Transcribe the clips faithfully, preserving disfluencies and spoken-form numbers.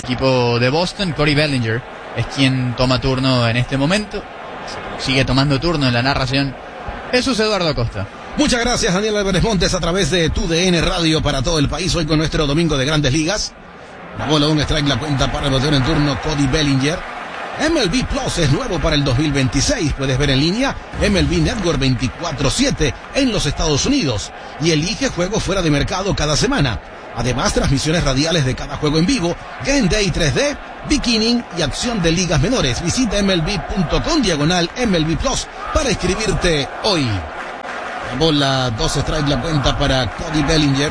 equipo de Boston. Cody Bellinger es quien toma turno en este momento. Sigue tomando turno en la narración Jesús Eduardo Acosta. Muchas gracias, Daniel Álvarez Montes, a través de Tu D N Radio para todo el país. Hoy con nuestro domingo de Grandes Ligas. La bola, un strike, la cuenta para el bateador en turno Cody Bellinger. M L B Plus es nuevo para el dos mil veintiséis. Puedes ver en línea M L B Network veinticuatro siete en los Estados Unidos. Y elige juegos fuera de mercado cada semana. Además, transmisiones radiales de cada juego en vivo, Game Day tres D, Bikini y acción de ligas menores. Visita M L B punto com diagonal M L B Plus para inscribirte hoy. La bola, dos strikes, la cuenta para Cody Bellinger.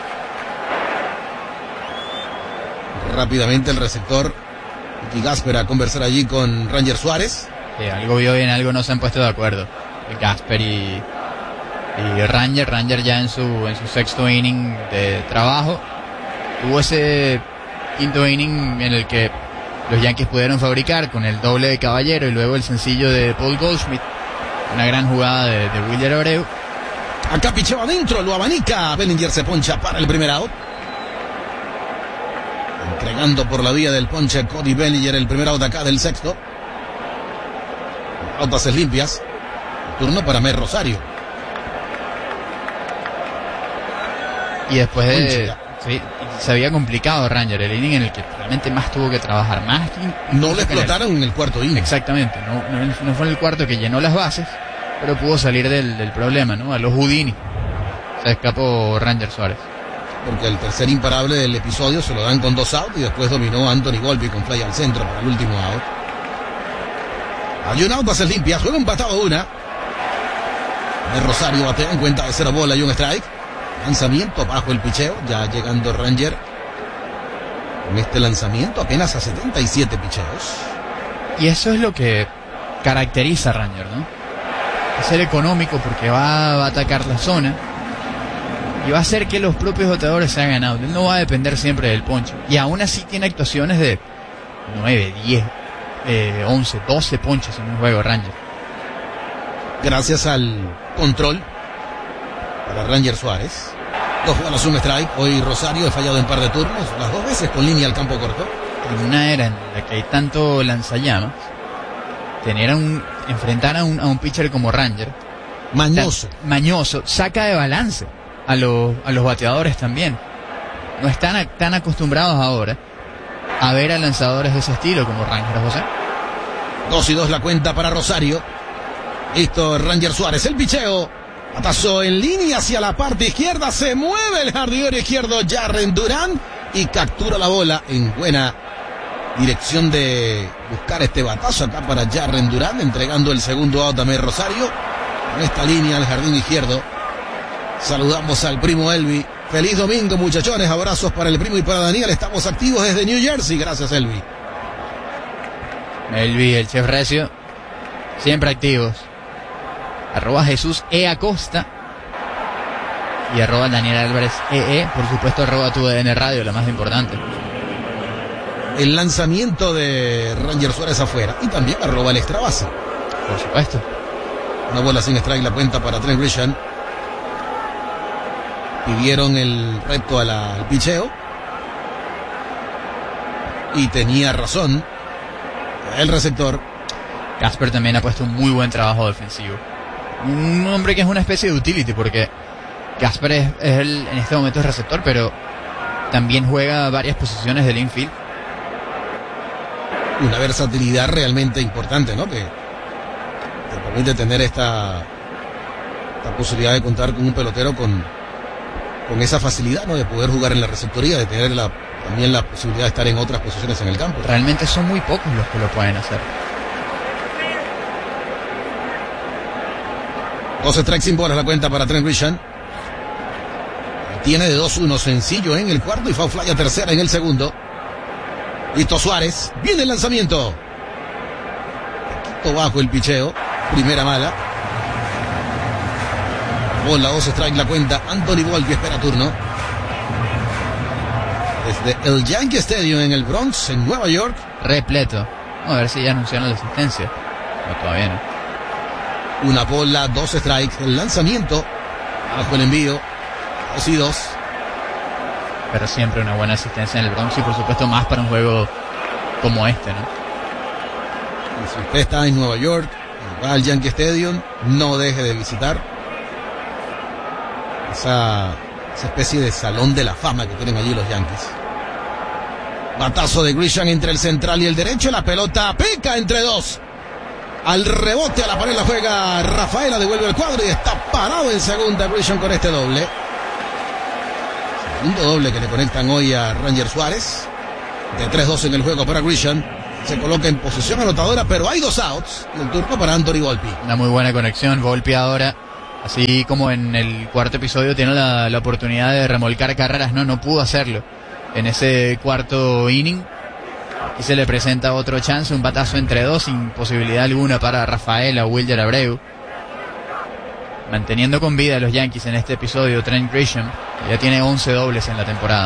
Rápidamente el receptor Ricky Gasper a conversar allí con Ranger Suárez. Sí, algo vio bien, algo no se han puesto de acuerdo. Gasper y, y Ranger. Ranger ya en su, en su sexto inning de trabajo. Tuvo ese quinto inning en el que los Yankees pudieron fabricar con el doble de Caballero y luego el sencillo de Paul Goldschmidt. Una gran jugada de, de Wilyer Abreu. Acá picheo adentro, lo abanica. Bellinger se poncha para el primer out. Entregando por la vía del ponche Cody Bellinger el primer out acá del sexto. Out bases limpias. Turno para Mer Rosario. Y después de... Sí, se había complicado Ranger, el inning en el que realmente más tuvo que trabajar. Más que no le explotaron en el, en el cuarto inning. Exactamente, no, no, no fue en el cuarto que llenó las bases, pero pudo salir del, del problema, ¿no? A los Houdini. Se escapó Ranger Suárez. Porque el tercer imparable del episodio se lo dan con dos outs y después dominó Anthony Volpi con fly al centro para el último out. Hay un out, bases limpias, juego empatado una. El Rosario batea en cuenta de cero bola y un strike. Lanzamiento bajo el picheo, ya llegando Ranger. Con este lanzamiento apenas a setenta y siete picheos. Y eso es lo que caracteriza a Ranger, ¿no? Es ser económico porque va, va a atacar la zona. Y va a hacer que los propios bateadores se hagan out. Él no va a depender siempre del ponche. Y aún así tiene actuaciones de nueve, diez, eh, once, doce ponches en un juego Ranger. Gracias al control para Ranger Suárez. Dos bolas, un strike. Hoy Rosario ha fallado en par de turnos. Las dos veces con línea al campo corto. En una era en la que hay tanto lanzallamas, tener a un, enfrentar a un, a un pitcher como Ranger. Mañoso. Tan, mañoso. Saca de balance a los, a los bateadores también. No están a, tan acostumbrados ahora a ver a lanzadores de ese estilo como Ranger, José. Dos y dos la cuenta para Rosario. Listo, Ranger Suárez, el picheo. Batazo en línea hacia la parte izquierda. Se mueve el jardinero izquierdo Jarren Duran y captura la bola en buena dirección de buscar este batazo acá para Jarren Duran, entregando el segundo out a Mer Rosario. Con esta línea al jardín izquierdo. Saludamos al primo Elvi. Feliz domingo, muchachones. Abrazos para el primo y para Daniel. Estamos activos desde New Jersey. Gracias, Elvi. Elvi, el chef recio. Siempre activos. Arroba Jesús E. Acosta. Y arroba Daniel Álvarez E E. Por supuesto, arroba Tu D N Radio, la más importante. El lanzamiento de Ranger Suárez afuera. Y también arroba el extra base. Por supuesto. Una bola sin strike, la cuenta para Trent Grisham. Pidieron el reto a la, al picheo. Y tenía razón el receptor. Gasper también ha puesto un muy buen trabajo defensivo. Un hombre que es una especie de utility, porque Gasper es, es el, en este momento es receptor, pero también juega varias posiciones del infield. Una versatilidad realmente importante, ¿no? Que te permite tener esta, esta posibilidad de contar con un pelotero con, con esa facilidad, ¿no? De poder jugar en la receptoría, de tener la, también la posibilidad de estar en otras posiciones en el campo. Realmente son muy pocos los que lo pueden hacer. Dos strikes sin bolas la cuenta para Trent Grisham. Tiene de dos uno sencillo en el cuarto y foul fly a tercera en el segundo. Listo Suárez. Viene el lanzamiento. Poquito bajo el picheo. Primera mala. Bola, dos strikes la cuenta. Anthony Volpi espera turno. Desde el Yankee Stadium en el Bronx, en Nueva York. Repleto. Vamos a ver si ya anunciaron la asistencia. No, todavía no. Una bola, dos strikes. El lanzamiento. Bajo el envío. Dos y dos. pero siempre una buena asistencia en el Bronx y por supuesto más para un juego como este, ¿no? Y si usted está en Nueva York, va al Yankee Stadium, no deje de visitar esa, esa especie de salón de la fama que tienen allí los Yankees. Batazo de Grisham entre el central y el derecho, la pelota pica entre dos. Al rebote a la pared la juega Rafaela, devuelve el cuadro y está parado en segunda Grisham con este doble. Segundo doble que le conectan hoy a Ranger Suárez. De tres dos en el juego para Grisham. Se coloca en posición anotadora, pero hay dos outs. Y el turno para Anthony Volpi. Una muy buena conexión, Volpi ahora, así como en el cuarto episodio, tiene la, la oportunidad de remolcar carreras. No, no pudo hacerlo en ese cuarto inning. Aquí se le presenta otro chance, un batazo entre dos, sin posibilidad alguna para Rafaela o Wilder Abreu. Manteniendo con vida a los Yankees en este episodio, Trent Grisham, que ya tiene once dobles en la temporada.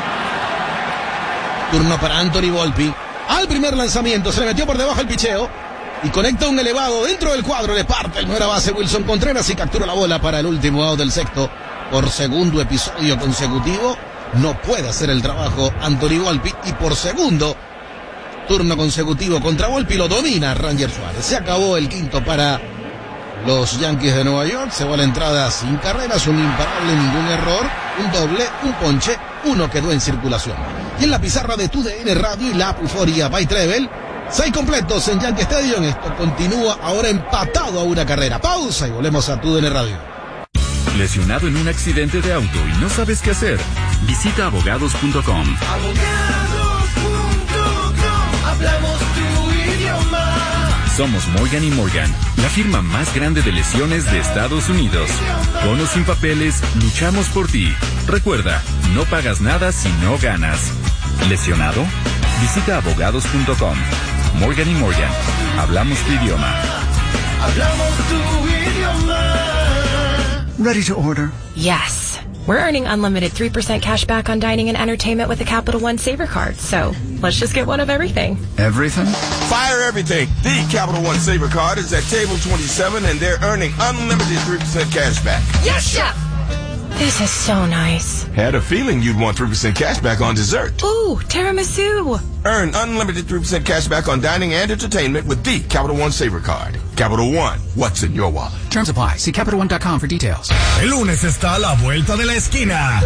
Turno para Anthony Volpi. Al primer lanzamiento, se le metió por debajo el picheo y conecta un elevado dentro del cuadro. Le parte el nueva base Wilson Contreras y captura la bola para el último out del sexto. Por segundo episodio consecutivo, no puede hacer el trabajo Anthony Volpi y por segundo turno consecutivo contra Volpi lo domina Ranger Suárez. Se acabó el quinto para los Yankees de Nueva York. Se va a la entrada sin carreras, un imparable, ningún error, un doble, un ponche, uno quedó en circulación. Y en la pizarra de T U D N Radio y la app Euforia by Treble, seis completos en Yankee Stadium. Esto continúa ahora empatado a una carrera. Pausa y volvemos a T U D N Radio. ¿Lesionado en un accidente de auto y no sabes qué hacer? Visita abogados punto com. abogados punto com, hablamos tu idioma. Somos Morgan y Morgan, la firma más grande de lesiones de Estados Unidos. Con o sin papeles, luchamos por ti. Recuerda, no pagas nada si no ganas. ¿Lesionado? Visita abogados punto com. Morgan y Morgan, hablamos tu idioma. Hablamos tu idioma. Ready to order? Yes. We're earning unlimited three percent cash back on dining and entertainment with the Capital One Saver Card, so let's just get one of everything. Everything? Fire everything. The Capital One Saver Card is at table twenty-seven and they're earning unlimited three percent cash back. Yes, Chef! This is so nice. Had a feeling you'd want three percent cash back on dessert. Ooh, tiramisu! Earn unlimited three percent cash back on dining and entertainment with the Capital One Saver Card. Capital One, what's in your wallet? Terms apply. See Capital One dot com for details. El lunes está a la vuelta de la esquina.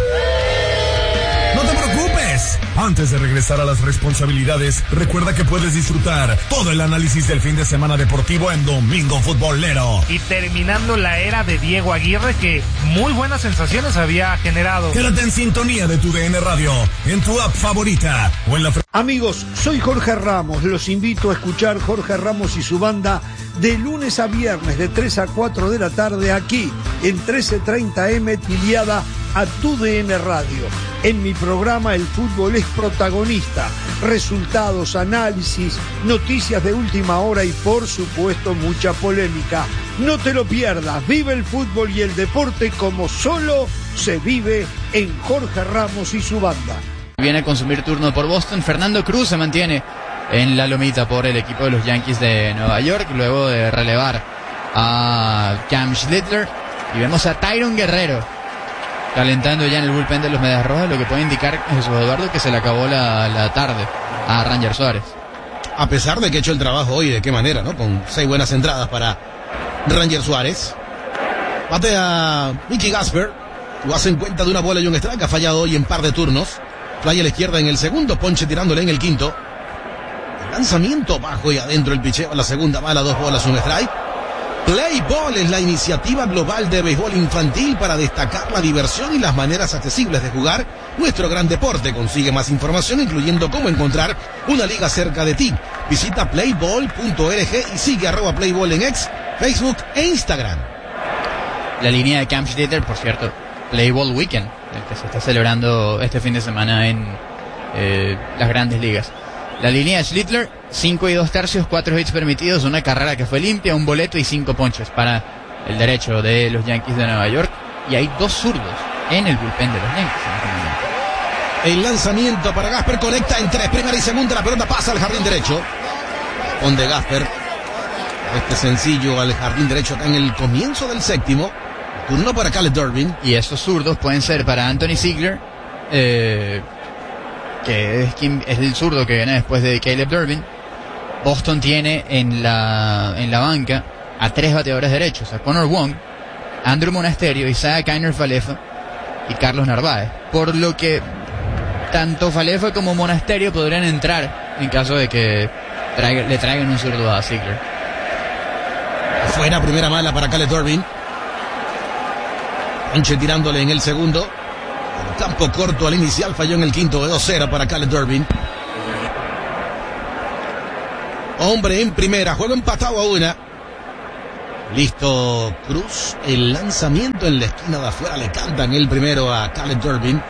No te preocupes. Antes de regresar a las responsabilidades, recuerda que puedes disfrutar todo el análisis del fin de semana deportivo en Domingo Futbolero. Y terminando la era de Diego Aguirre, que muy buenas sensaciones había generado. Quédate en sintonía de tu D N Radio, en tu app favorita o en la... Amigos, soy Jorge Ramos. Los invito a escuchar Jorge Ramos y su banda de lunes a viernes de tres a cuatro de la tarde aquí en trece treinta eme afiliada a Tu D N Radio. En mi programa el fútbol es protagonista. Resultados, análisis, noticias de última hora y por supuesto mucha polémica. No te lo pierdas. Vive el fútbol y el deporte como solo se vive en Jorge Ramos y su banda. Viene a consumir turno por Boston. Fernando Cruz se mantiene en la lomita por el equipo de los Yankees de Nueva York luego de relevar a Cam Schlittler. Y vemos a Tyron Guerrero calentando ya en el bullpen de los Medias Rojas, lo que puede indicar, Jesús Eduardo, que se le acabó la, la tarde a Ranger Suárez. A pesar de que ha hecho el trabajo hoy, de qué manera, ¿no? Con seis buenas entradas para Ranger Suárez. Batea Mickey Gasper, lo hace en cuenta de una bola y un strike, ha fallado hoy en par de turnos. Fly a la izquierda en el segundo, ponche tirándole en el quinto. El lanzamiento bajo y adentro el picheo, la segunda bala, dos bolas, un strike. Play Ball es la iniciativa global de béisbol infantil para destacar la diversión y las maneras accesibles de jugar nuestro gran deporte. Consigue más información, incluyendo cómo encontrar una liga cerca de ti. Visita playball punto org y sigue arroba Playball en X, Facebook e Instagram. La línea de Cam Schlittler, por cierto, Playball Weekend, el que se está celebrando este fin de semana en eh, las grandes ligas. La línea de Schlittler, cinco y dos tercios, cuatro hits permitidos, una carrera que fue limpia, un boleto y cinco ponches para el derecho de los Yankees de Nueva York. Y hay dos zurdos en el bullpen de los Yankees en este momento. El lanzamiento para Gasper conecta entre primera y segunda, la pelota pasa al jardín derecho. Donde Gasper, este sencillo al jardín derecho acá en el comienzo del séptimo. Turno para Caleb Durbin. Y esos zurdos pueden ser para Anthony Ziegler eh, que es, quien, es el zurdo que viene después de Caleb Durbin, Boston tiene en la, en la banca a tres bateadores derechos, a Connor Wong, Andrew Monasterio, Isaiah Kiner Falefa y Carlos Narváez. Por lo que tanto Falefa como Monasterio podrían entrar en caso de que traiga, le traigan un zurdo a Ziegler. Fuera, primera mala para Caleb Durbin. Ponche tirándole en el segundo. Campo corto al inicial, falló en el quinto, de dos cero para Caleb Durbin. Hombre en primera, juego empatado a una. Listo Cruz, el lanzamiento en la esquina de afuera, le cantan el primero a Caleb Durbin.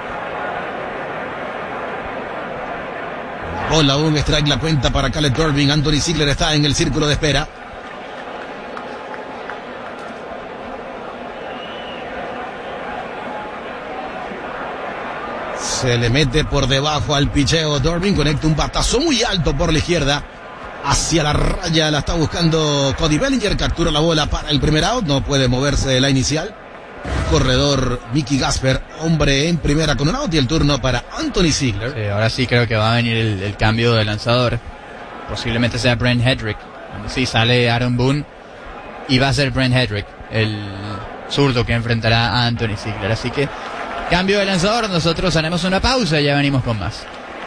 Bola, un strike, la cuenta para Caleb Durbin. Anthony Ziegler está en el círculo de espera. Se le mete por debajo al picheo. Durbin conecta un batazo muy alto por la izquierda. Hacia la raya la está buscando Cody Bellinger. Captura la bola para el primer out. No puede moverse de la inicial. Corredor Mickey Gasper. Hombre en primera con un out y el turno para Anthony Ziegler. Sí, ahora sí creo que va a venir el, el cambio de lanzador. Posiblemente sea Brent Hedrick. Sí, sale Aaron Boone y va a ser Brent Hedrick el zurdo que enfrentará a Anthony Ziegler. Así que cambio de lanzador, nosotros haremos una pausa y ya venimos con más.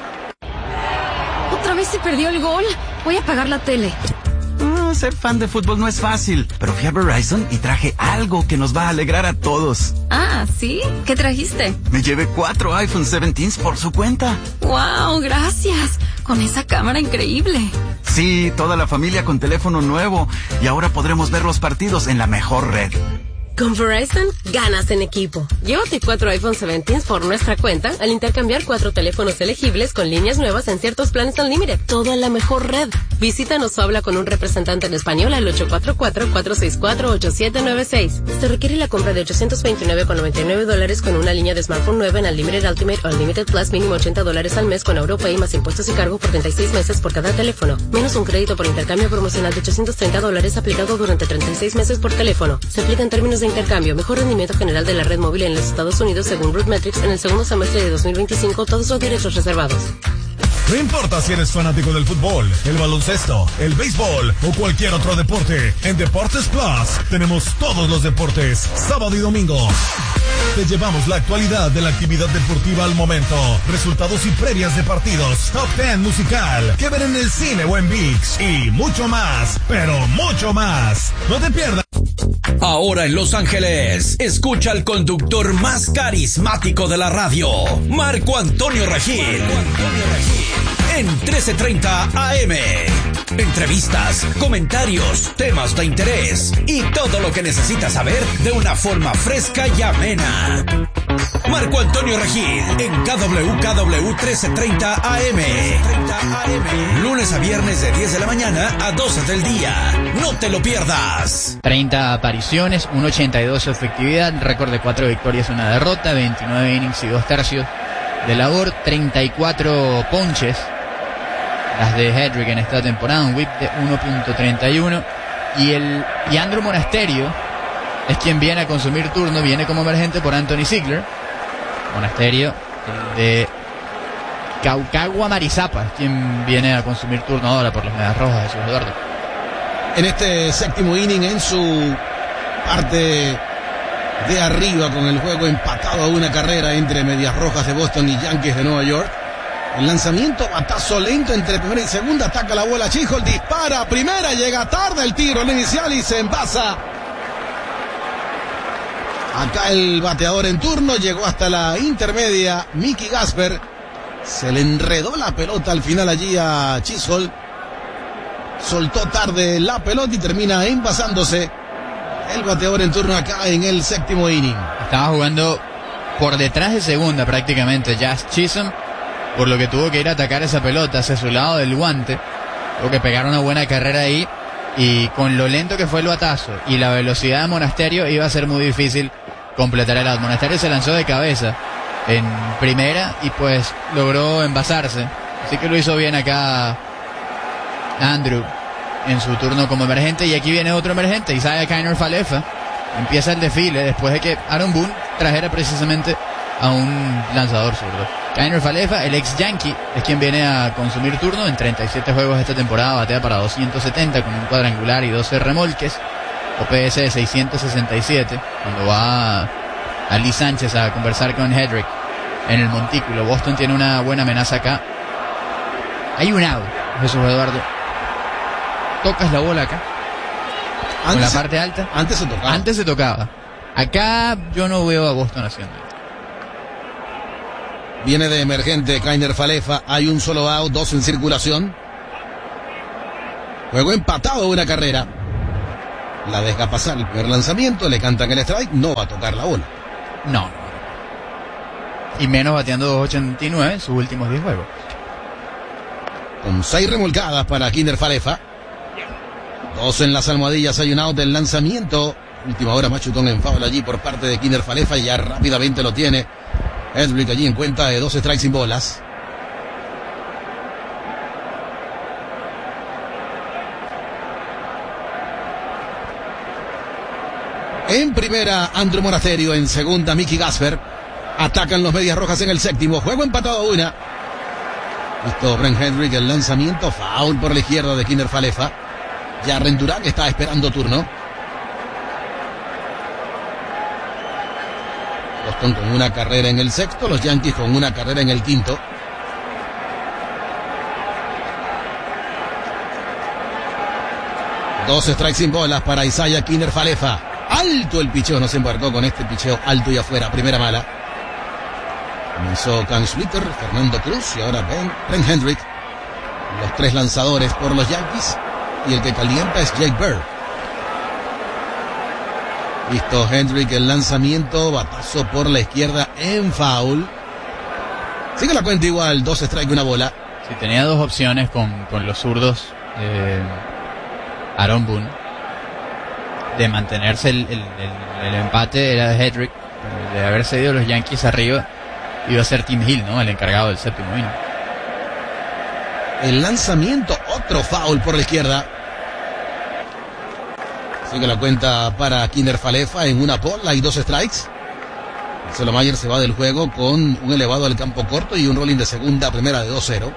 ¿Otra vez se perdió el gol? Voy a apagar la tele. Mm, ser fan de fútbol no es fácil, pero fui a Verizon y traje algo que nos va a alegrar a todos. Ah, ¿sí? ¿Qué trajiste? Me llevé cuatro iPhone diecisiete por su cuenta. ¡Wow! Gracias. Con esa cámara increíble. Sí, toda la familia con teléfono nuevo y ahora podremos ver los partidos en la mejor red. Con Verizon, ganas en equipo. Llévate cuatro iPhone diecisiete por nuestra cuenta al intercambiar cuatro teléfonos elegibles con líneas nuevas en ciertos planes Unlimited. Todo en la mejor red. Visítanos o habla con un representante en español al ocho cuatro cuatro, cuatro seis cuatro, ocho siete nueve seis. Se requiere la compra de ochocientos veintinueve con noventa y nueve dólares con una línea de smartphone nueva en Unlimited Ultimate o Unlimited Plus, mínimo ochenta dólares al mes con AuroPay más impuestos y cargo por treinta y seis meses por cada teléfono. Menos un crédito por intercambio promocional de ochocientos treinta dólares aplicado durante treinta y seis meses por teléfono. Se aplica en términos de intercambio. Mejor rendimiento general de la red móvil en los Estados Unidos según Root Metrics en el segundo semestre de dos mil veinticinco. Todos los derechos reservados. No importa si eres fanático del fútbol, el baloncesto, el béisbol o cualquier otro deporte, en Deportes Plus tenemos todos los deportes, sábado y domingo. Te llevamos la actualidad de la actividad deportiva al momento, resultados y previas de partidos, top diez musical, que ver en el cine o en ViX y mucho más, pero mucho más. No te pierdas. Ahora en Los Ángeles, escucha al conductor más carismático de la radio, Marco Antonio Regil. En trece treinta A M. Entrevistas, comentarios, temas de interés y todo lo que necesitas saber de una forma fresca y amena. Marco Antonio Regil en K W K W trece treinta A M. Lunes a viernes de diez de la mañana a doce del día. No te lo pierdas. treinta apariciones, uno ochenta y dos su efectividad, récord de cuatro victorias, una derrota, veintinueve innings y dos tercios de labor, treinta y cuatro ponches. Las de Hedrick en esta temporada, un whip de uno punto treinta y uno. Y el y Andrew Monasterio es quien viene a consumir turno, viene como emergente por Anthony Ziegler. Monasterio de Caucagua Marizapa es quien viene a consumir turno ahora por los Medias Rojas de Jesús Eduardo. En este séptimo inning, en su parte de arriba, con el juego empatado a una carrera entre Medias Rojas de Boston y Yankees de Nueva York. El lanzamiento, batazo lento entre primera y segunda, ataca la bola Chisholm, dispara primera, llega tarde el tiro, el inicial y se envasa. Acá el bateador en turno, llegó hasta la intermedia, Mickey Gasper. Se le enredó la pelota al final allí a Chisholm. Soltó tarde la pelota y termina envasándose el bateador en turno acá en el séptimo inning. Estaba jugando por detrás de segunda prácticamente Jazz Chisholm, por lo que tuvo que ir a atacar esa pelota hacia su lado del guante. Tuvo que pegar una buena carrera ahí, y con lo lento que fue el batazo y la velocidad de Monasterio iba a ser muy difícil completar el out. Monasterio se lanzó de cabeza en primera y pues logró envasarse, así que lo hizo bien acá Andrew en su turno como emergente. Y aquí viene otro emergente, Isaiah Kiner Falefa. Empieza el desfile después de que Aaron Boone trajera precisamente a un lanzador zurdo. Kiner Falefa, el ex Yankee, es quien viene a consumir turno en treinta y siete juegos esta temporada, batea para doscientos setenta con un cuadrangular y doce remolques, O P S de seiscientos sesenta y siete, cuando va a Lee Sánchez a conversar con Hedrick en el montículo. Boston tiene una buena amenaza acá. Hay un out, Jesús Eduardo. Tocas la bola acá, antes, con la parte alta. Antes se tocaba. Antes se tocaba. Acá yo no veo a Boston haciendo. Viene de emergente Kiner Falefa. Hay un solo out, dos en circulación. Juego empatado, una carrera. La deja pasar el primer lanzamiento, le cantan el strike, no va a tocar la bola. No, no. Y menos bateando dos ochenta y nueve en sus últimos diez juegos. Con seis remolcadas para Kiner Falefa. Dos en las almohadillas, hay un out del lanzamiento. Última hora, machutón en foul allí por parte de Kiner Falefa y ya rápidamente lo tiene Hedrick allí en cuenta de dos strikes sin bolas. En primera, Andrew Monasterio. En segunda, Mickey Gasper. Atacan los Medias Rojas en el séptimo. Juego empatado a una. Listo, Brent Hedrick, el lanzamiento. Foul por la izquierda de Kiner Falefa. Ya Rendurán está esperando turno. Boston con una carrera en el sexto. Los Yankees con una carrera en el quinto. Dos strikes sin bolas para Isaiah Kiner Falefa. Alto el picheo, no se embarcó con este picheo alto y afuera, primera mala. Comenzó Cam Splitter, Fernando Cruz y ahora Ben, Ben Hendrick. Los tres lanzadores por los Yankees y el que calienta es Jake Bird. Listo, Hendrick, el lanzamiento, batazo por la izquierda en foul. Sigue la cuenta igual, dos strikes, una bola. Sí, tenía dos opciones con, con los zurdos. Eh, Aaron Boone. De mantenerse el, el, el, el empate era de Hedrick, de haber cedido los Yankees arriba, iba a ser Tim Hill, ¿no? El encargado del séptimo inning. El lanzamiento, otro foul por la izquierda. Sigue la cuenta para Kiner Falefa en una bola y dos strikes. Marcelo Mayer se va del juego con un elevado al campo corto y un rolling de segunda a primera de dos cero.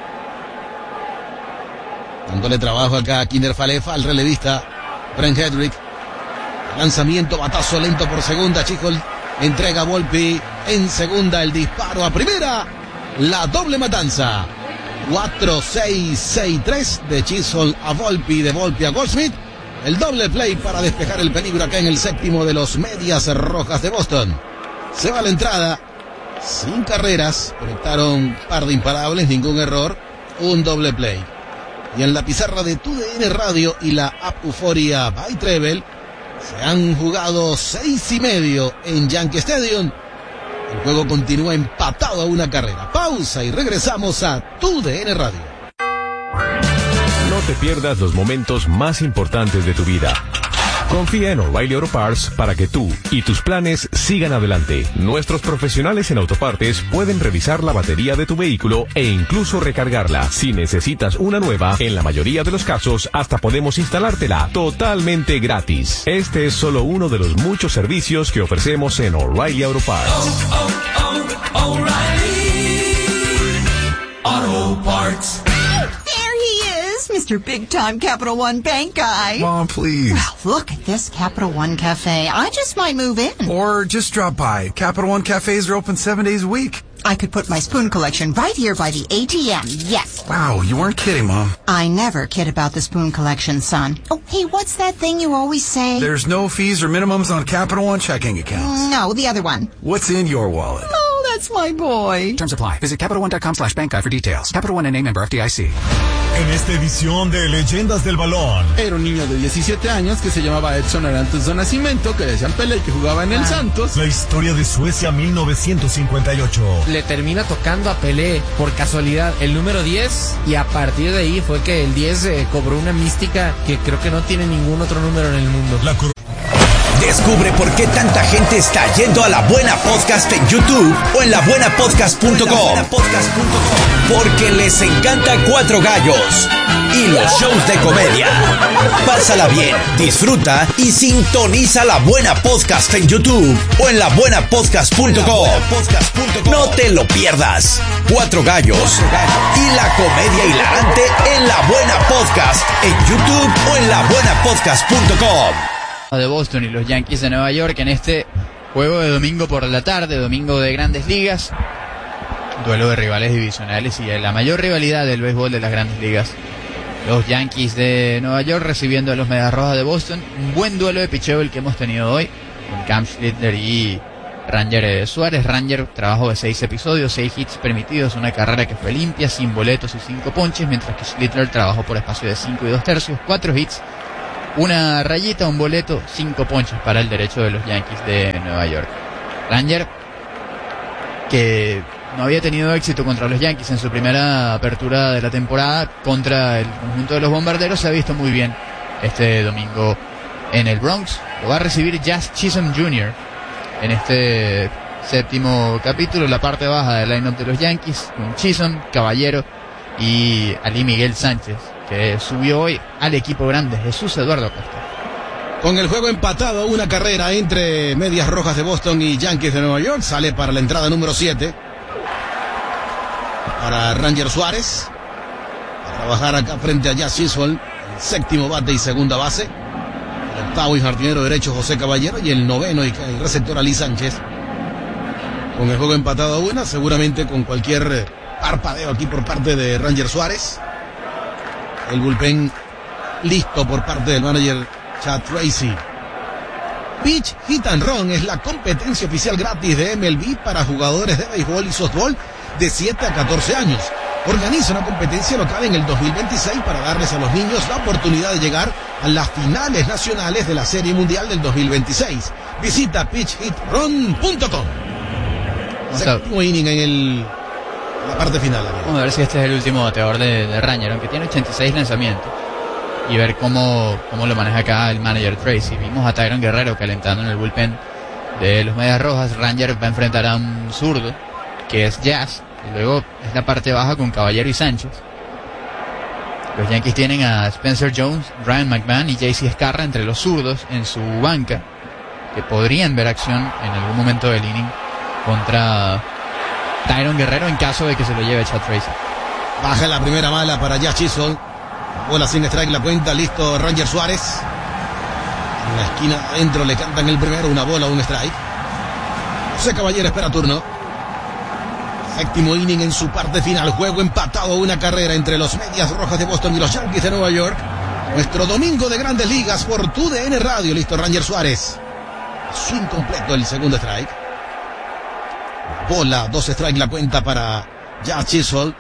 Dándole trabajo acá a Kiner Falefa, al relevista Brent Hedrick. Lanzamiento, batazo lento por segunda. Chisholm entrega a Volpi en segunda. El disparo a primera. La doble matanza. cuatro seis seis tres de Chisholm a Volpi, de Volpi a Goldschmidt. El doble play para despejar el peligro acá en el séptimo de los Medias Rojas de Boston. Se va la entrada. Sin carreras. Conectaron un par de imparables, ningún error. Un doble play. Y en la pizarra de Tu D N Radio y la app Euforia by Treble se han jugado seis y medio en Yankee Stadium. El juego continúa empatado a una carrera. Pausa y regresamos a Tu D N Radio. No te pierdas los momentos más importantes de tu vida. Confía en O'Reilly Auto Parts para que tú y tus planes sigan adelante. Nuestros profesionales en autopartes pueden revisar la batería de tu vehículo e incluso recargarla. Si necesitas una nueva, en la mayoría de los casos, hasta podemos instalártela totalmente gratis. Este es solo uno de los muchos servicios que ofrecemos en O'Reilly Auto Parts. Oh, oh, oh, O'Reilly Auto Parts. Mister Big Time Capital One Bank guy. Mom, please. Well, look at this Capital One Cafe. I just might move in. Or just drop by. Capital One cafes are open seven days a week. I could put my spoon collection right here by the A T M. Yes. Wow, you weren't kidding, Mom. I never kid about the spoon collection, son. Oh, hey, what's that thing you always say? There's no fees or minimums on Capital One checking accounts. No, the other one. What's in your wallet? Oh, that's my boy. Terms apply. Visit CapitalOne.com slash bank guide for details. Capital One N A member F D I C. En esta edición de Leyendas del Balón. Era un niño de diecisiete años que se llamaba Edson Arantes do Nascimento, que decían Pelé y que jugaba en el Santos. La historia de Suecia mil novecientos cincuenta y ocho. Le termina tocando a Pelé por casualidad el número diez y a partir de ahí fue que el diez eh, cobró una mística que creo que no tiene ningún otro número en el mundo. La cor- Descubre por qué tanta gente está yendo a La Buena Podcast en YouTube o en la buena podcast punto com. Porque les encanta Cuatro Gallos y los shows de comedia. Pásala bien, disfruta y sintoniza La Buena Podcast en YouTube o en la buena podcast punto com. No te lo pierdas. Cuatro Gallos y la comedia hilarante en La Buena Podcast en YouTube o en la buena podcast punto com. De Boston y los Yankees de Nueva York en este juego de domingo por la tarde, domingo de Grandes Ligas, duelo de rivales divisionales y la mayor rivalidad del béisbol de las Grandes Ligas. Los Yankees de Nueva York recibiendo a los Medias Rojas de Boston. Un buen duelo de picheo el que hemos tenido hoy con Cam Schlittler y Ranger Suárez. Ranger, trabajo de seis episodios, seis hits permitidos, una carrera que fue limpia, sin boletos y cinco ponches, mientras que Schlittler trabajó por espacio de cinco y dos tercios, cuatro hits, una rayita, un boleto, cinco ponches para el derecho de los Yankees de Nueva York. Ranger, que no había tenido éxito contra los Yankees en su primera apertura de la temporada contra el conjunto de los Bombarderos, se ha visto muy bien este domingo en el Bronx. Lo va a recibir Jazz Chisholm junior en este séptimo capítulo, la parte baja del line-up de los Yankees, con Chisholm, Caballero y Ali Miguel Sánchez, que subió hoy al equipo grande, Jesús Eduardo Costa. Con el juego empatado, una carrera entre Medias Rojas de Boston y Yankees de Nueva York, sale para la entrada número siete. Para Ranger Suárez, a trabajar acá frente a Jazz Chisholm, el séptimo bate y segunda base, el octavo y jardinero derecho José Caballero, y el noveno y el receptor Ali Sánchez. Con el juego empatado a una, seguramente con cualquier parpadeo aquí por parte de Ranger Suárez. El bullpen listo por parte del manager Chad Tracy. Pitch Hit and Run es la competencia oficial gratis de M L B para jugadores de béisbol y softball de siete a catorce años. Organiza una competencia local en el dos mil veintiséis para darles a los niños la oportunidad de llegar a las finales nacionales de la Serie Mundial del dos mil veintiséis. Visita pitch hit run punto com. Séptimo inning en el, la parte final. Vamos a ver si este es el último bateador de, de Ranger, aunque tiene ochenta y seis lanzamientos. Y ver cómo, cómo lo maneja acá el manager Tracy. Vimos a Tyron Guerrero calentando en el bullpen de los Medias Rojas. Ranger va a enfrentar a un zurdo, que es Jazz. Y luego es la parte baja con Caballero y Sánchez. Los Yankees tienen a Spencer Jones, Ryan McMahon y J C Escarra entre los zurdos en su banca, que podrían ver acción en algún momento del inning contra Tyron Guerrero en caso de que se lo lleve Chad Tracy. Baja la primera bala para Jazz Chisholm. Bola sin strike, la cuenta, listo Ranger Suárez. En la esquina adentro le cantan el primero, una bola, un strike. José Caballero espera turno. Séptimo inning en su parte final. Juego empatado, una carrera entre los Medias Rojas de Boston y los Yankees de Nueva York. Nuestro domingo de Grandes Ligas por tu D N Radio. Listo Ranger Suárez. Swing completo, el segundo strike. Bola, dos strikes la cuenta para Jazz Chisholm.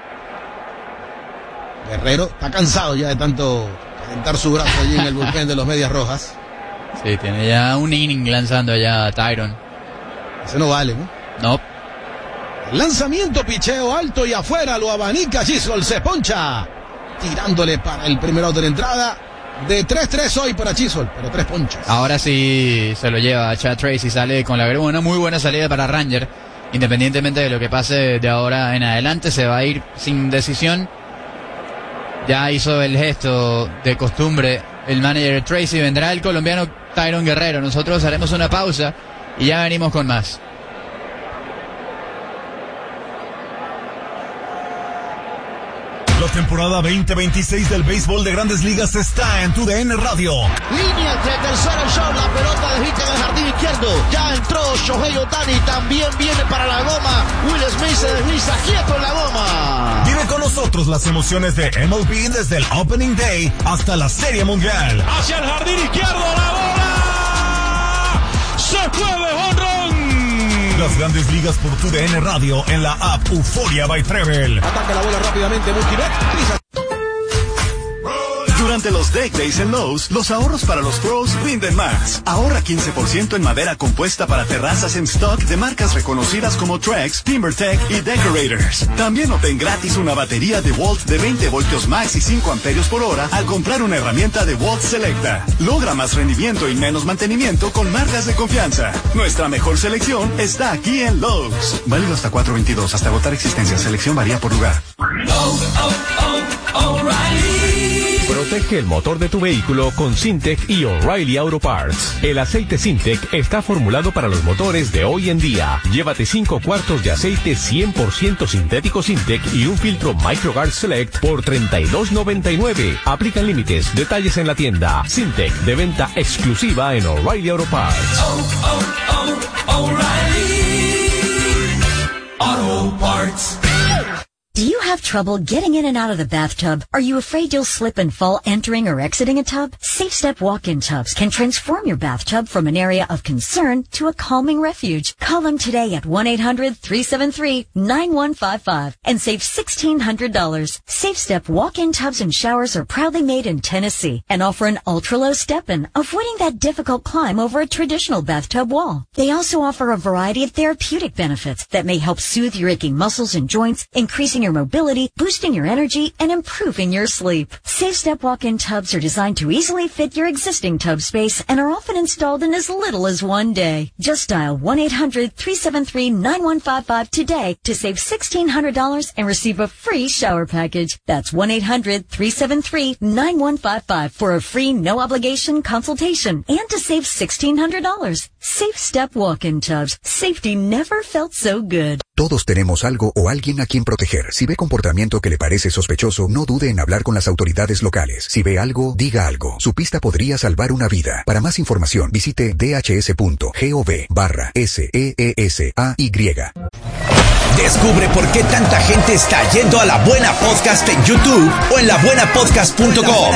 Guerrero está cansado ya de tanto calentar su brazo allí en el bullpen de los Medias Rojas. Sí, tiene ya un inning lanzando allá a Tyron. Ese no vale, ¿no? No. Lanzamiento, picheo alto y afuera, lo abanica Chisholm, se poncha. Tirándole para el primer out de la entrada. De tres tres hoy para Chisholm, pero tres ponchas. Ahora sí se lo lleva Chad Tracy, sale con la una muy buena salida para Ranger. Independientemente de lo que pase de ahora en adelante, se va a ir sin decisión. Ya hizo el gesto de costumbre el manager Tracy. Vendrá el colombiano Tyron Guerrero. Nosotros haremos una pausa y ya venimos con más. La temporada veinte veintiséis del béisbol de Grandes Ligas está en tu D N Radio. Línea entre tercero show, la pelota de hit en el jardín izquierdo. Ya entró Shohei Ohtani, también viene para la goma. Will Smith se desliza quieto en la goma. Vive con nosotros las emociones de M L B desde el Opening Day hasta la Serie Mundial. Hacia el jardín izquierdo, la bola se fue de jonrón. Las Grandes Ligas por tu D N Radio en la app Euforia by Treble. Ataca la bola rápidamente, Mookie Betts. Durante los Deck Days en Lowe's, los ahorros para los pros rinden más. Ahorra quince por ciento en madera compuesta para terrazas en stock de marcas reconocidas como Trex, TimberTech y Decorators. También obtén gratis una batería DeWalt de veinte voltios max y cinco amperios por hora al comprar una herramienta DeWalt Selecta. Logra más rendimiento y menos mantenimiento con marcas de confianza. Nuestra mejor selección está aquí en Lowe's. Válido hasta cuatro veintidós, hasta agotar existencia. Selección varía por lugar. Oh, oh, oh, O'Reilly. Protege el motor de tu vehículo con Syntec y O'Reilly Auto Parts. El aceite Syntec está formulado para los motores de hoy en día. Llévate cinco cuartos de aceite cien por ciento sintético Syntec y un filtro MicroGuard Select por treinta y dos noventa y nueve. Aplican límites. Detalles en la tienda. Syntec, de venta exclusiva en O'Reilly Auto Parts. Oh, oh, oh, O'Reilly Auto Parts. Do you have trouble getting in and out of the bathtub? Are you afraid you'll slip and fall entering or exiting a tub? SafeStep walk-in tubs can transform your bathtub from an area of concern to a calming refuge. Call them today at one eight hundred three seven three nine one five five and save sixteen hundred dollars. SafeStep walk-in tubs and showers are proudly made in Tennessee and offer an ultra-low step-in, avoiding that difficult climb over a traditional bathtub wall. They also offer a variety of therapeutic benefits that may help soothe your aching muscles and joints, increasing your mobility, boosting your energy, and improving your sleep. SafeStep walk-in tubs are designed to easily fit your existing tub space and are often installed in as little as one day. Just dial one eight hundred three seven three nine one five five today to save sixteen hundred dollars and receive a free shower package. That's one eight hundred three seven three nine one five five for a free no-obligation consultation and to save sixteen hundred dollars. SafeStep walk-in tubs. Safety never felt so good. Todos tenemos algo o alguien a quien proteger. Si ve comportamiento que le parece sospechoso, no dude en hablar con las autoridades locales. Si ve algo, diga algo. Su pista podría salvar una vida. Para más información, visite dhs.gov barra S E E S A Y. Descubre por qué tanta gente está yendo a La Buena Podcast en YouTube o en la buena podcast punto com.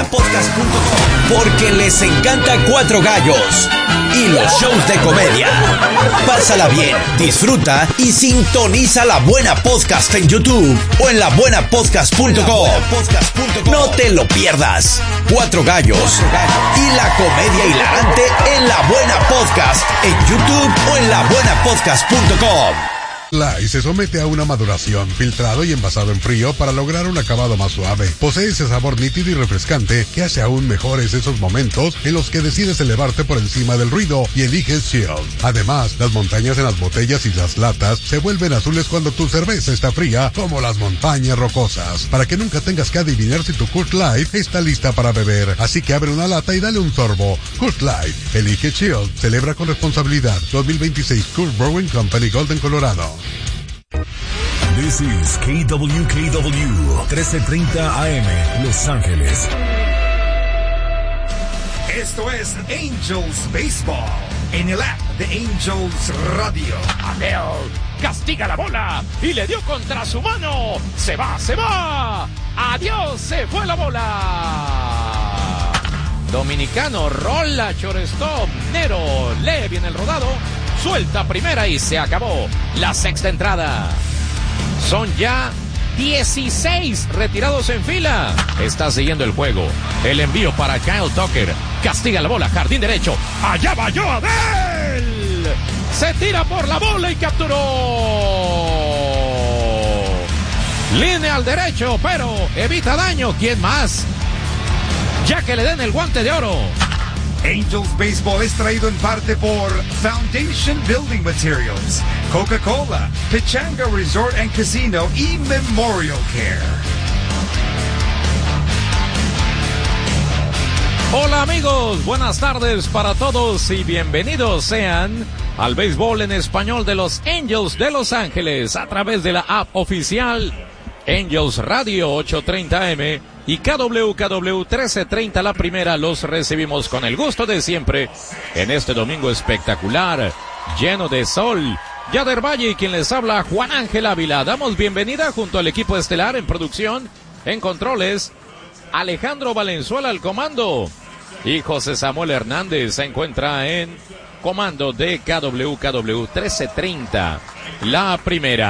Porque les encanta Cuatro Gallos y los shows de comedia. Pásala bien, disfruta y sintoniza La Buena Podcast en YouTube o en la buena podcast punto com. No te lo pierdas. Cuatro Gallos y la comedia hilarante en La Buena Podcast en YouTube o en la buena podcast punto com. Lye se somete a una maduración, filtrado y envasado en frío para lograr un acabado más suave. Posee ese sabor nítido y refrescante que hace aún mejores esos momentos en los que decides elevarte por encima del ruido y eliges Shield. Además, las montañas en las botellas y las latas se vuelven azules cuando tu cerveza está fría, como las montañas rocosas. Para que nunca tengas que adivinar si tu Coors Light está lista para beber. Así que abre una lata y dale un sorbo. Coors Light, elige Shield, celebra con responsabilidad. dos mil veintiséis Coors Brewing Company, Golden, Colorado. This is K W K W trece treinta A M, Los Ángeles. Esto es Angels Baseball en el app de Angels Radio. Abel castiga la bola y le dio contra su mano. Se va, se va. Adiós, se fue la bola. Dominicano rola, shortstop, Nero lee bien el rodado, suelta primera y se acabó la sexta entrada. Son ya dieciséis retirados en fila. Está siguiendo el juego. El envío para Kyle Tucker. Castiga la bola, jardín derecho. Allá va Joadel. Se tira por la bola y capturó. Línea al derecho, pero evita daño. ¿Quién más? Ya que le den el guante de oro. Angels Baseball es traído en parte por Foundation Building Materials, Coca-Cola, Pechanga Resort and Casino y Memorial Care. Hola amigos, buenas tardes para todos y bienvenidos sean al béisbol en español de los Angels de Los Ángeles a través de la app oficial Angels Radio ochocientos treinta A M y K W K W trece treinta La Primera. Los recibimos con el gusto de siempre en este domingo espectacular, lleno de sol. Yader Valle y quien les habla, Juan Ángel Ávila. Damos bienvenida junto al equipo estelar en producción, en controles, Alejandro Valenzuela al comando y José Samuel Hernández se encuentra en comando de K W K W trece treinta La Primera.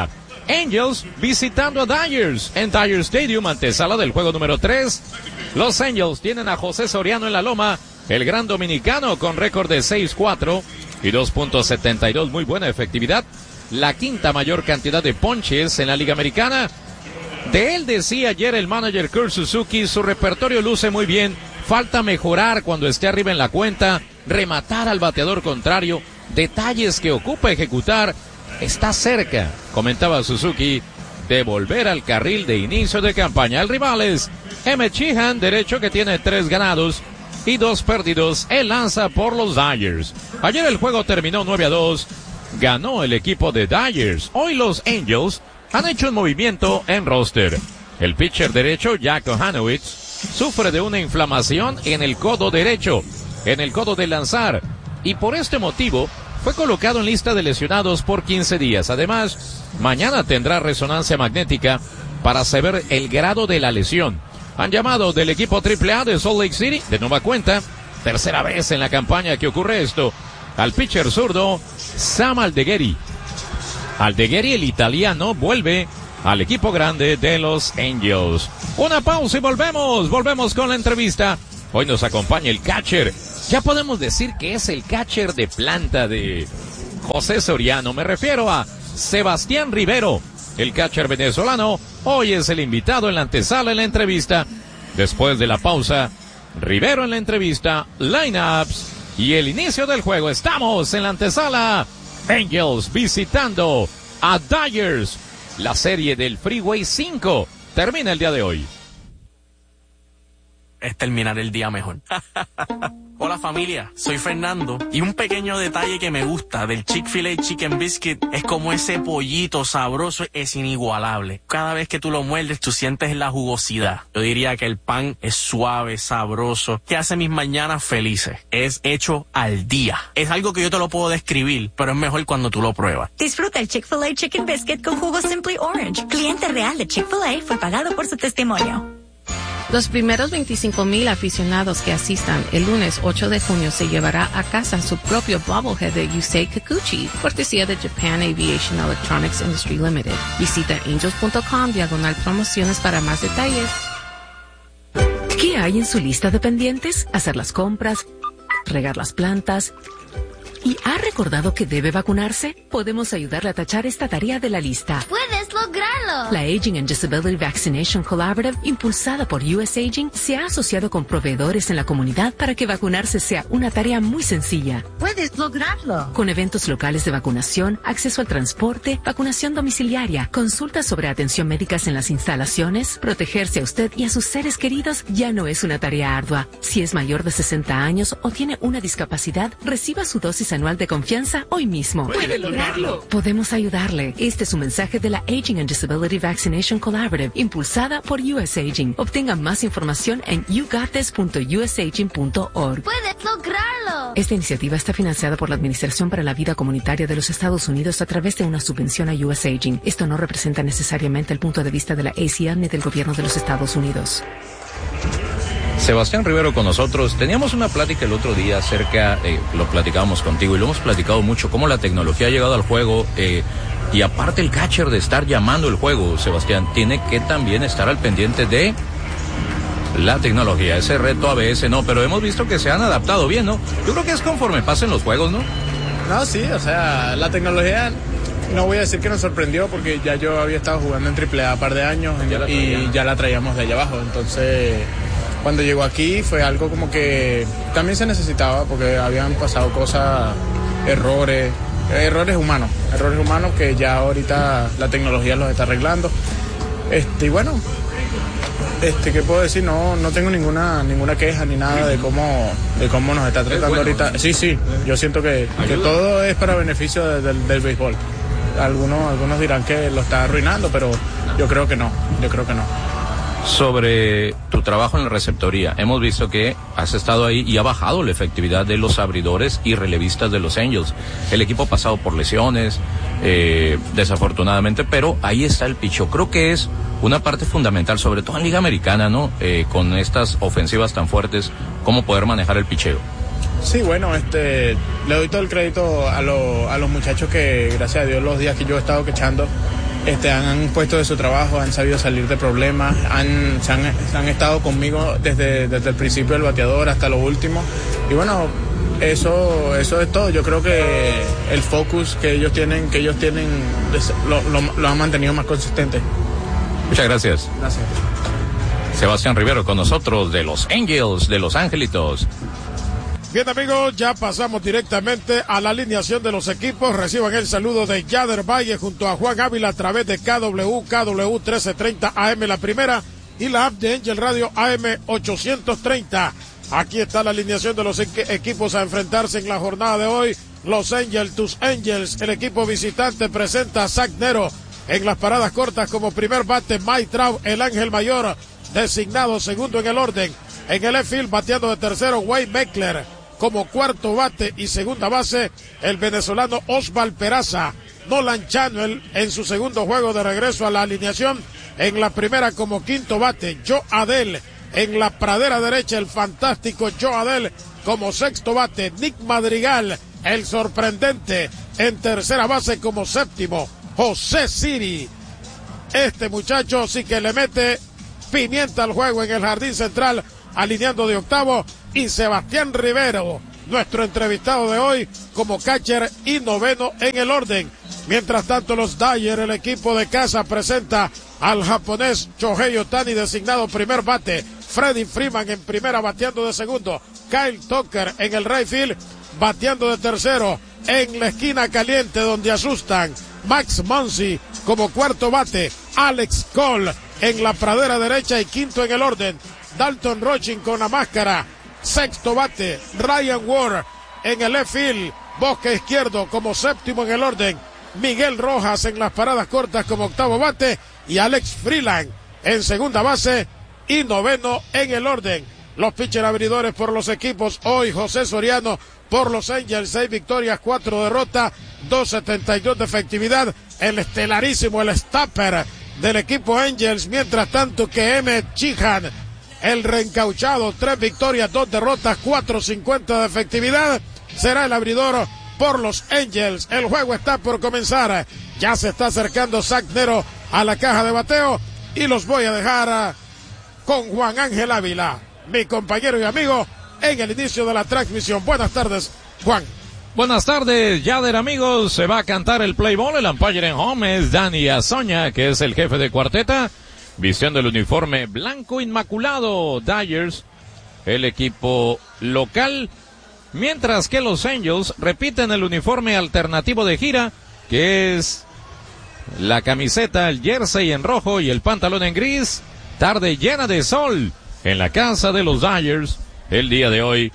Angels visitando a Dyers en Dyer Stadium, antesala del juego número tres. Los Angels tienen a José Soriano en la loma, el gran dominicano con récord de seis cuatro y dos punto setenta y dos, muy buena efectividad. La quinta mayor cantidad de ponches en la Liga Americana. De él decía ayer el manager Kurt Suzuki, su repertorio luce muy bien, falta mejorar cuando esté arriba en la cuenta, rematar al bateador contrario, detalles que ocupa ejecutar, está cerca, comentaba Suzuki, de volver al carril de inicio de campaña. El rival es Emmett Sheehan, derecho, que tiene tres ganados y dos perdidos. Él lanza por los Dyers. Ayer el juego terminó nueve a dos, ganó el equipo de Dyers. Hoy los Angels han hecho un movimiento en roster. El pitcher derecho, Jack Ohanowitz, sufre de una inflamación en el codo derecho, en el codo de lanzar, y por este motivo fue colocado en lista de lesionados por quince días. Además, mañana tendrá resonancia magnética para saber el grado de la lesión. Han llamado del equipo triple A de Salt Lake City, de nueva cuenta, tercera vez en la campaña que ocurre esto, al pitcher zurdo, Sam Aldeguerri. Aldeguerri, el italiano, vuelve al equipo grande de los Angels. Una pausa y volvemos, volvemos con la entrevista. Hoy nos acompaña el catcher. Ya podemos decir que es el catcher de planta de José Soriano. Me refiero a Sebastián Rivero, el catcher venezolano. Hoy es el invitado en la antesala en la entrevista. Después de la pausa, Rivero en la entrevista, lineups y el inicio del juego. Estamos en la antesala. Angels visitando a Dyers. La serie del Freeway cinco termina el día de hoy. Es terminar el día mejor. Hola familia, soy Fernando y un pequeño detalle que me gusta del Chick-fil-A Chicken Biscuit es como ese pollito sabroso es inigualable. Cada vez que tú lo muerdes tú sientes la jugosidad. Yo diría que el pan es suave, sabroso, que hace mis mañanas felices. Es hecho al día. Es algo que yo te lo puedo describir, pero es mejor cuando tú lo pruebas. Disfruta el Chick-fil-A Chicken Biscuit con jugo Simply Orange. Cliente real de Chick-fil-A fue pagado por su testimonio. Los primeros veinticinco mil aficionados que asistan el lunes ocho de junio se llevará a casa su propio bobblehead de Yusei Kikuchi, cortesía de Japan Aviation Electronics Industry Limited. Visita angels punto com diagonal promociones para más detalles. ¿Qué hay en su lista de pendientes? Hacer las compras, regar las plantas. ¿Y ha recordado que debe vacunarse? Podemos ayudarle a tachar esta tarea de la lista. ¡Puedes lograrlo! La Aging and Disability Vaccination Collaborative, impulsada por U S Aging, se ha asociado con proveedores en la comunidad para que vacunarse sea una tarea muy sencilla. ¡Puedes lograrlo! Con eventos locales de vacunación, acceso al transporte, vacunación domiciliaria, consultas sobre atención médicas en las instalaciones, protegerse a usted y a sus seres queridos ya no es una tarea ardua. Si es mayor de sesenta años o tiene una discapacidad, reciba su dosis anual de confianza hoy mismo. ¡Puede lograrlo! Podemos ayudarle. Este es un mensaje de la Aging and Disability Vaccination Collaborative, impulsada por U S Aging. Obtenga más información en you got this punto u s aging punto org. ¡Puedes lograrlo! Esta iniciativa está financiada por la Administración para la Vida Comunitaria de los Estados Unidos a través de una subvención a U S Aging. Esto no representa necesariamente el punto de vista de la A C L ni del gobierno de los Estados Unidos. Sebastián Rivero con nosotros. Teníamos una plática el otro día acerca, eh, lo platicábamos contigo y lo hemos platicado mucho, cómo la tecnología ha llegado al juego, eh, y aparte el catcher de estar llamando el juego, Sebastián, tiene que también estar al pendiente de la tecnología. Ese reto a veces no, pero hemos visto que se han adaptado bien, ¿no? Yo creo que es conforme pasen los juegos, ¿no? No, sí, o sea, la tecnología, no voy a decir que nos sorprendió porque ya yo había estado jugando en triple A un par de años ya y ya la traíamos de allá abajo, entonces cuando llegó aquí fue algo como que también se necesitaba porque habían pasado cosas, errores, errores humanos, errores humanos que ya ahorita la tecnología los está arreglando. Este, y bueno, este, ¿qué puedo decir? No, no tengo ninguna ninguna queja ni nada de cómo de cómo nos está tratando bueno, ahorita. ¿No? Sí, sí, yo siento que, que todo es para beneficio de, del, del béisbol. Algunos, algunos dirán que lo está arruinando, pero yo creo que no, yo creo que no. Sobre tu trabajo en la receptoría, hemos visto que has estado ahí y ha bajado la efectividad de los abridores y relevistas de los Angels. El equipo ha pasado por lesiones, eh, desafortunadamente, pero ahí está el picheo. Creo que es una parte fundamental, sobre todo en Liga Americana, ¿no? Eh, con estas ofensivas tan fuertes, cómo poder manejar el picheo. Sí, bueno, este, le doy todo el crédito a, lo, a los muchachos que, gracias a Dios, los días que yo he estado quechando, este, han puesto de su trabajo, han sabido salir de problemas, han, se, han, se han estado conmigo desde, desde el principio del bateador hasta lo último. Y bueno, eso, eso es todo. Yo creo que el focus que ellos tienen, que ellos tienen lo, lo, lo han mantenido más consistente. Muchas gracias. Gracias. Sebastián Rivero con nosotros de los Angels de Los Angelitos. Bien, amigos, ya pasamos directamente a la alineación de los equipos. Reciban el saludo de Yader Valle junto a Juan Ávila a través de K W, K W trece treinta A M la primera y la app de Angel Radio A M ochocientos treinta. Aquí está la alineación de los equ- equipos a enfrentarse en la jornada de hoy. Los Angels, tus Angels, el equipo visitante presenta a Zach Nero en las paradas cortas como primer bate. Mike Trout, el ángel mayor, designado segundo en el orden. En el left field, bateando de tercero, Wade Meckler. Como cuarto bate y segunda base, el venezolano Osval Peraza. Nolan Chanuel en su segundo juego de regreso a la alineación. En la primera como quinto bate, Joe Adell. En la pradera derecha, el fantástico Joe Adell como sexto bate. Nick Madrigal, el sorprendente, en tercera base como séptimo. José Siri. Este muchacho sí que le mete pimienta al juego en el jardín central, alineando de octavo. Y Sebastián Rivero, nuestro entrevistado de hoy, como catcher y noveno en el orden. Mientras tanto, los Dodgers, el equipo de casa, presenta al japonés Shohei Ohtani, designado primer bate. Freddie Freeman en primera, bateando de segundo. Kyle Tucker en el right field, bateando de tercero. En la esquina caliente donde asustan, Max Muncy como cuarto bate. Alex Cole en la pradera derecha y quinto en el orden. Dalton Rochin con la máscara, sexto bate. Ryan Ward en el left field, bosque izquierdo como séptimo en el orden. Miguel Rojas en las paradas cortas como octavo bate y Alex Freeland en segunda base y noveno en el orden. Los pitcher abridores por los equipos hoy: José Soriano por los Angels, seis victorias, cuatro derrotas, dos setenta y dos de efectividad. El estelarísimo, el stopper del equipo Angels, mientras tanto que Emmett Sheehan, el reencauchado, tres victorias, dos derrotas, cuatro cincuenta de efectividad, será el abridor por los Angels. El juego está por comenzar. Ya se está acercando Zach Nero a la caja de bateo y los voy a dejar con Juan Ángel Ávila, mi compañero y amigo, en el inicio de la transmisión. Buenas tardes, Juan. Buenas tardes, Yader, amigos. Se va a cantar el play ball. El umpire en home es Dani Azoña, que es el jefe de cuarteta, vistiendo el uniforme blanco inmaculado. Dodgers, el equipo local, mientras que los Angels repiten el uniforme alternativo de gira, que es la camiseta, el jersey en rojo y el pantalón en gris. Tarde llena de sol en la casa de los Dodgers el día de hoy.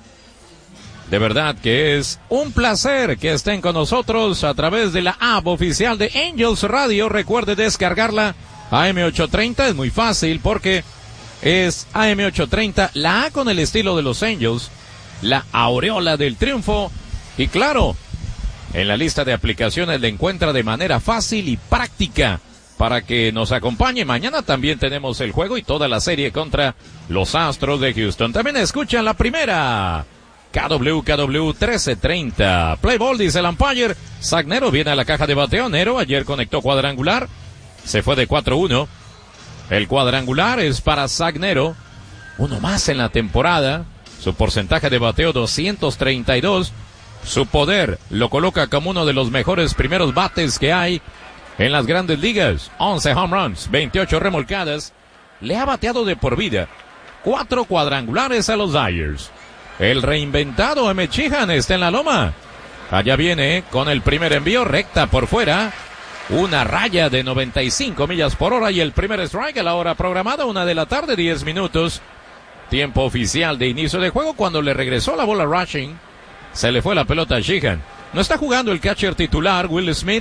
De verdad que es un placer que estén con nosotros a través de la app oficial de Angels Radio. Recuerde descargarla. A M ochocientos treinta es muy fácil porque es A M ochocientos treinta, la A con el estilo de los Angels, la aureola del triunfo. Y claro, en la lista de aplicaciones la encuentra de manera fácil y práctica para que nos acompañe. Mañana también tenemos el juego y toda la serie contra los Astros de Houston. También escuchan la primera. K W K W trece treinta. Play ball, dice el umpire. Zach Nero viene a la caja de bateo. Nero ayer conectó cuadrangular. Se fue de cuatro uno. El cuadrangular es para Zach Nero. Uno más en la temporada. Su porcentaje de bateo doscientos treinta y dos. Su poder lo coloca como uno de los mejores primeros bates que hay en las grandes ligas. once home runs, veintiocho remolcadas. Le ha bateado de por vida. Cuatro cuadrangulares a los Dodgers. El reinventado Emmett Sheehan está en la loma. Allá viene con el primer envío, recta por fuera. Una raya de noventa y cinco millas por hora y el primer strike a la hora programada, una de la tarde, diez minutos. Tiempo oficial de inicio de juego. Cuando le regresó la bola rushing, se le fue la pelota a Sheehan. No está jugando el catcher titular, Will Smith.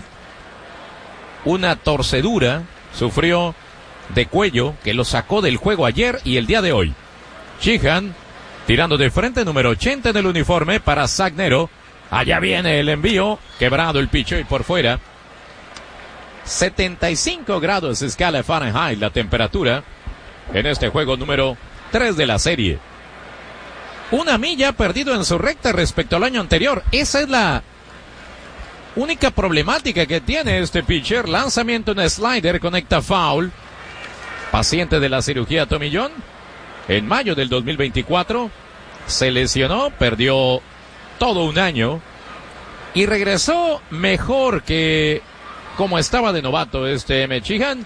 Una torcedura sufrió de cuello que lo sacó del juego ayer y el día de hoy. Sheehan tirando de frente, número ochenta en el uniforme para Zach Nero. Allá viene el envío, quebrado el picho y por fuera. setenta y cinco grados escala Fahrenheit la temperatura en este juego número tres de la serie. Una milla perdido en su recta respecto al año anterior. Esa es la única problemática que tiene este pitcher, lanzamiento en slider, conecta foul. Paciente de la cirugía Tommy John. En mayo del dos mil veinticuatro se lesionó, perdió todo un año y regresó mejor que como estaba de novato este M. Sheehan.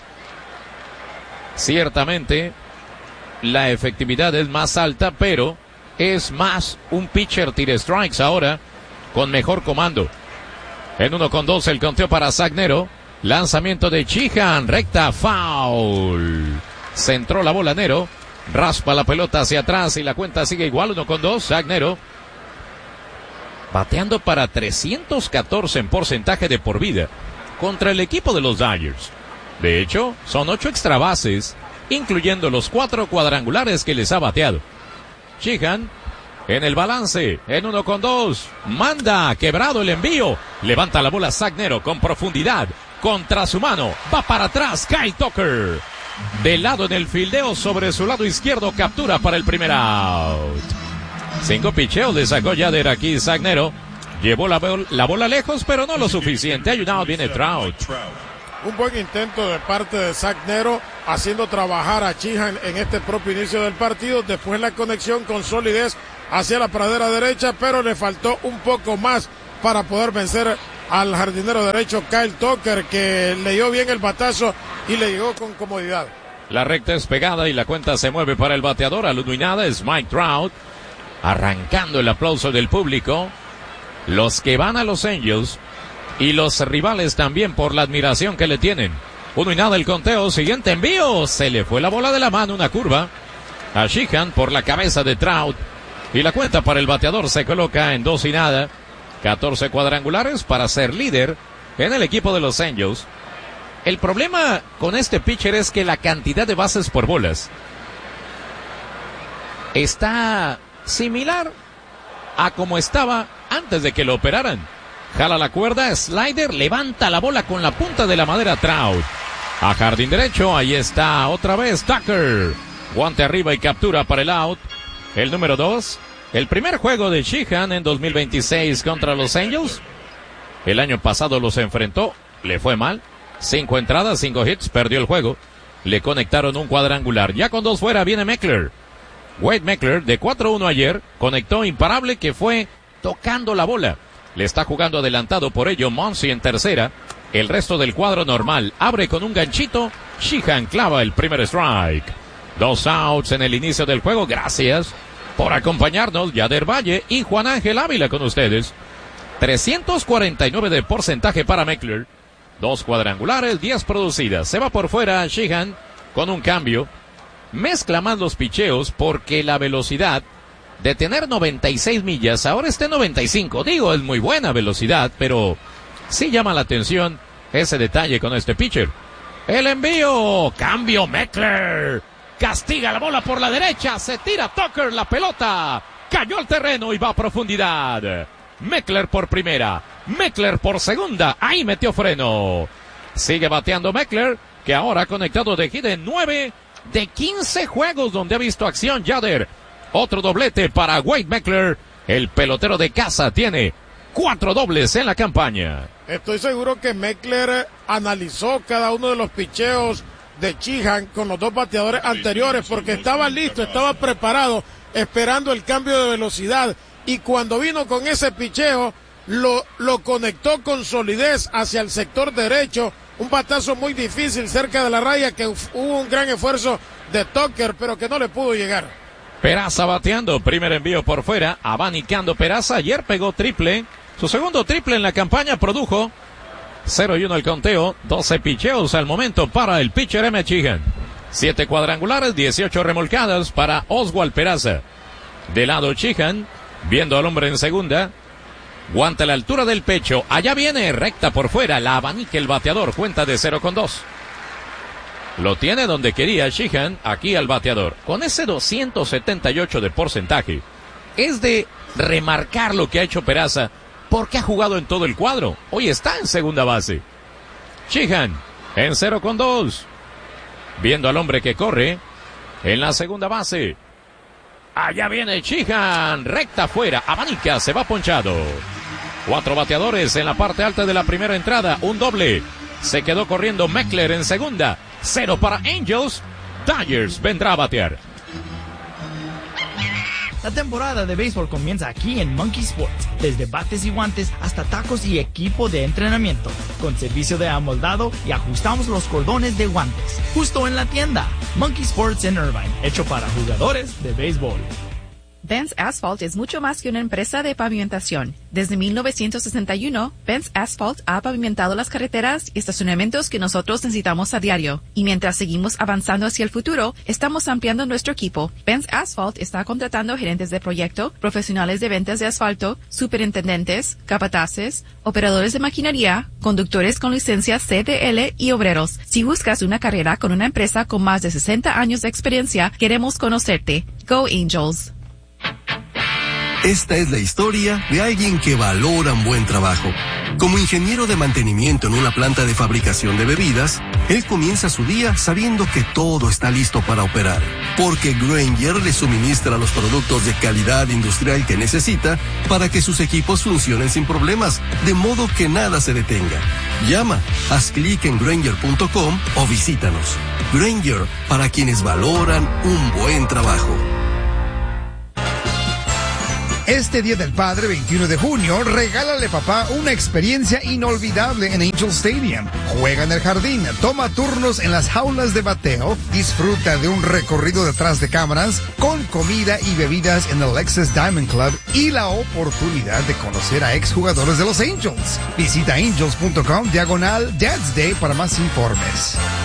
Ciertamente la efectividad es más alta, pero es más un pitcher tira strikes ahora con mejor comando. En uno con dos el conteo para Zach Nero. Lanzamiento de Sheehan, recta, foul. Centró la bola Nero, raspa la pelota hacia atrás y la cuenta sigue igual, uno con dos. Zach Nero bateando para trescientos catorce en porcentaje de por vida contra el equipo de los Dodgers. De hecho, son ocho extra bases, incluyendo los cuatro cuadrangulares que les ha bateado. Sheehan en el balance, en uno con dos, manda, quebrado el envío, levanta la bola Zach Nero con profundidad, contra su mano, va para atrás Kyle Tucker, de lado en el fildeo sobre su lado izquierdo, captura para el primer out. Cinco picheos le sacó Yader aquí Zach Nero, llevó la, la bola lejos, pero no lo suficiente, hay un out, viene Trout. Un buen intento de parte de Zach Nero, haciendo trabajar a Sheehan en este propio inicio del partido, después la conexión con solidez hacia la pradera derecha, pero le faltó un poco más para poder vencer al jardinero derecho Kyle Tucker, que leyó bien el batazo y le llegó con comodidad. La recta es pegada y la cuenta se mueve para el bateador, al uno y nada es Mike Trout, arrancando el aplauso del público, los que van a los Angels y los rivales también por la admiración que le tienen. Uno y nada el conteo, siguiente envío, se le fue la bola de la mano, una curva a Sheehan por la cabeza de Trout y la cuenta para el bateador se coloca en dos y nada. catorce cuadrangulares para ser líder en el equipo de los Angels. El problema con este pitcher es que la cantidad de bases por bolas está similar a como estaba antes de que lo operaran. Jala la cuerda, slider, levanta la bola con la punta de la madera Trout. A jardín derecho, ahí está otra vez Tucker. Guante arriba y captura para el out. El número dos. El primer juego de Sheehan en dos mil veintiséis contra los Angels. El año pasado los enfrentó, le fue mal. Cinco entradas, cinco hits, perdió el juego. Le conectaron un cuadrangular. Ya con dos fuera viene Meckler. Wade Meckler, de cuatro uno ayer, conectó imparable que fue tocando la bola. Le está jugando adelantado, por ello Muncy en tercera. El resto del cuadro normal. Abre con un ganchito. Sheehan clava el primer strike. Dos outs en el inicio del juego. Gracias por acompañarnos. Yader Valle y Juan Ángel Ávila con ustedes. trescientos cuarenta y nueve de porcentaje para Meckler. Dos cuadrangulares, diez producidas. Se va por fuera Sheehan con un cambio. Mezcla más los picheos porque la velocidad de tener noventa y seis millas, ahora está en noventa y cinco. Digo, es muy buena velocidad, pero sí llama la atención ese detalle con este pitcher. El envío, cambio Meckler. Castiga la bola por la derecha, se tira Tucker, la pelota cayó al terreno y va a profundidad. Meckler por primera, Meckler por segunda, ahí metió freno. Sigue bateando Meckler, que ahora ha conectado de hit en nueve de quince juegos donde ha visto acción Yader. Otro doblete para Wade Meckler, el pelotero de casa tiene cuatro dobles en la campaña. Estoy seguro que Meckler analizó cada uno de los picheos de Sheehan con los dos bateadores anteriores porque estaba listo, estaba preparado, esperando el cambio de velocidad, y cuando vino con ese picheo lo, lo conectó con solidez hacia el sector derecho, un batazo muy difícil cerca de la raya que hubo un gran esfuerzo de Tucker pero que no le pudo llegar. Peraza bateando, primer envío por fuera, abanicando Peraza, ayer pegó triple, su segundo triple en la campaña, produjo cero y uno el conteo, doce picheos al momento para el pitcher M. Sheehan. siete cuadrangulares, dieciocho remolcadas para Oswald Peraza. De lado Sheehan, viendo al hombre en segunda, guante a la altura del pecho, allá viene, recta por fuera, la abanica el bateador, cuenta de cero con dos. Lo tiene donde quería Sheehan, aquí al bateador, con ese doscientos setenta y ocho de porcentaje. Es de remarcar lo que ha hecho Peraza, porque ha jugado en todo el cuadro. Hoy está en segunda base. Sheehan en cero con dos. Viendo al hombre que corre en la segunda base. Allá viene Sheehan, recta afuera, abanica, se va ponchado. Cuatro bateadores en la parte alta de la primera entrada, un doble. Se quedó corriendo Meckler en segunda. Cero para Angels. Dodgers vendrá a batear. La temporada de béisbol comienza aquí en Monkey Sports, desde bates y guantes hasta tacos y equipo de entrenamiento, con servicio de amoldado y ajustamos los cordones de guantes, justo en la tienda. Monkey Sports en Irvine, hecho para jugadores de béisbol. Benz Asphalt es mucho más que una empresa de pavimentación. Desde mil novecientos sesenta y uno, Benz Asphalt ha pavimentado las carreteras y estacionamientos que nosotros necesitamos a diario. Y mientras seguimos avanzando hacia el futuro, estamos ampliando nuestro equipo. Benz Asphalt está contratando gerentes de proyecto, profesionales de ventas de asfalto, superintendentes, capataces, operadores de maquinaria, conductores con licencia C D L y obreros. Si buscas una carrera con una empresa con más de sesenta años de experiencia, queremos conocerte. Go Angels! Esta es la historia de alguien que valora un buen trabajo. Como ingeniero de mantenimiento en una planta de fabricación de bebidas, él comienza su día sabiendo que todo está listo para operar, porque Grainger le suministra los productos de calidad industrial que necesita para que sus equipos funcionen sin problemas, de modo que nada se detenga. Llama, haz clic en Grainger punto com o visítanos. Grainger, para quienes valoran un buen trabajo. Este Día del Padre, veintiuno de junio, regálale papá una experiencia inolvidable en Angel Stadium. Juega en el jardín, toma turnos en las jaulas de bateo, disfruta de un recorrido detrás de cámaras, con comida y bebidas en el Lexus Diamond Club y la oportunidad de conocer a exjugadores de los Angels. Visita angels punto com diagonal Dad's Day para más informes.